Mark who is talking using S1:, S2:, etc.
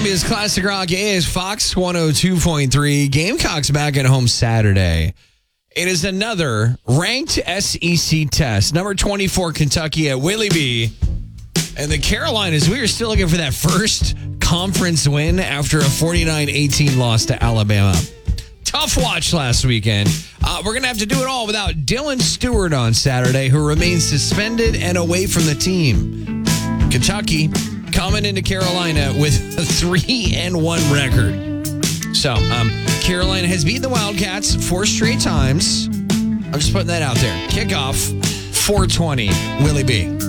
S1: Columbia's Classic Rock is Fox 102.3. Gamecocks back at home Saturday. It is another ranked SEC test. Number 24 Kentucky at Willie B. And the Carolinas, we are still looking for that first conference win after a 49-18 loss to Alabama. Tough watch last weekend. We're going to have to do it all without Dylan Stewart on Saturday, who remains suspended and away from the team. Kentucky coming into Carolina with a 3-1 record. So, Carolina has beaten the Wildcats 4 straight times. I'm just putting that out there. Kickoff, 4:20, Willie B.